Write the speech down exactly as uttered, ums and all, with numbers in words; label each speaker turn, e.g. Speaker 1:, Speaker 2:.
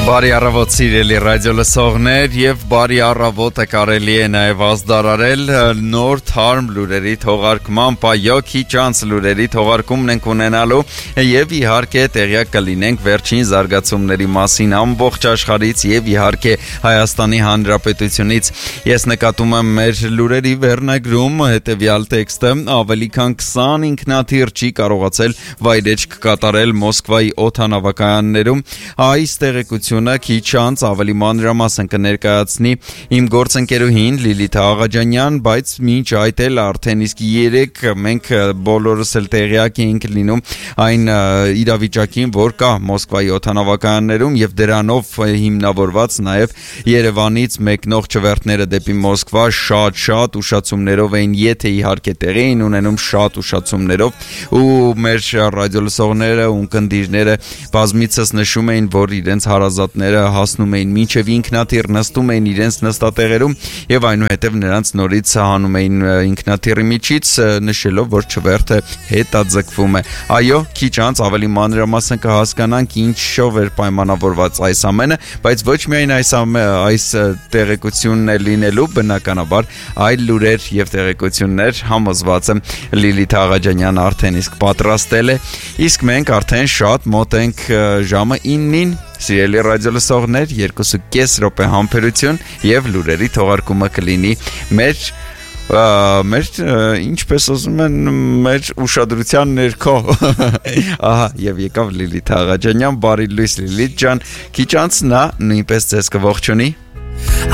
Speaker 1: Բարի առավոտ սիրելի ռադիո լսողներ եւ բարի առավոտը կարելի է նաեւ ազդարարել նոր թարմ լուրերի թողարկմամբ այո քիչ անց լուրերի թողարկումն ենք ունենալու եւ իհարկե տեղյակ կլինենք վերջին զարգացումների մասին ամբողջ աշխարհից եւ իհարկե Հայաստանի Հանրապետությունից ես նկատում եմ մեր լուրերի վերնագրում հետեւյալ տեքստը ավելի քան քսան ինքնաթիռ չի կարողացել վայրեջք կատարել Մոսկվայի օդանավակայաններում այս տեղեկությունը քիչ անց ավելի մանրամասն կներկայացնի իմ գործընկերուհին Լիլիթ Աղաջանյան, բայց մինչ այդ էլ արդեն իսկ երեք մենք բոլորս էլ տեղյակ էինք լինում այն իրավիճակին, որ կա Մոսկվայի օդանավակայաններում եւ դրանով հիմնավորված նաեւ Երևանից մեկնող չվերթները դեպի Մոսկվա շատ-շատ ուշացումներով էին, եթե իհարկե տեղի էին ունենում շատ ուշացումներով ու մեր ռադիոլսողները ու կնդիրները բազմիցս նշում էին, որ իրենց հարազատները հասնում էին մինչև ինքնաթիռ նստում էին իրենց նստատեղերում եւ այնուհետեւ նրանց նորից հանում էին ինքնաթիռի միջից նշելով, որ չվերթը հետաձգվում է։ Այո, քիչ անց ավելի մանրամասն կհասկանանք ինչով էր պայմանավորված այս ամենը, բայց ոչ միայն այս այս տեղեկությունն է լինելու, բնականաբար այլ լուրեր եւ տեղեկություններ համոզված եմ Լիլիթ Աղաջանյան արդեն իսկ պատրաստել է, իսկ մենք արդեն շատ մոտ ենք ժամը իննին Սիրելի ռադիոլսողներ, երկու ու կես րոպե համբերություն եւ լուրերի թողարկումը կլինի մեր մեր ինչպես ասում են մեր ուշադրության ներքո ահա եւ եկավ Լիլիթ Աղաջանյան, բարի լույս Լիլիթ ջան, քիչ անց նա նույնպես ձեզ կողջունի